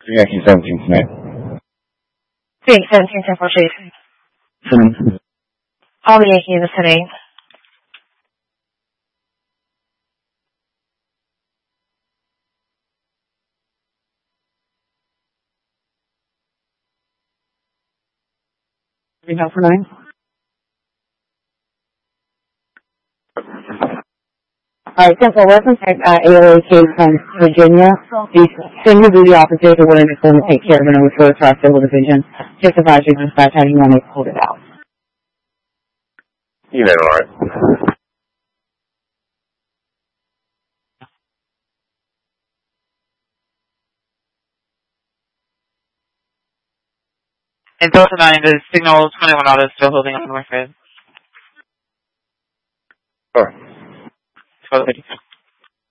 Yankee 17 tonight. Yankee 17, 10 Chase. All the Yankee in the city. We have for 9. Alright, Central Reference AOA came from Virginia. Send you do the officers are willing to come and take care of it and refer to our civil division. Just advise you dispatch how you want to hold it out. You know, alright. And Delta 9, the signal 21 auto still holding on the north end. Alright. 12:52.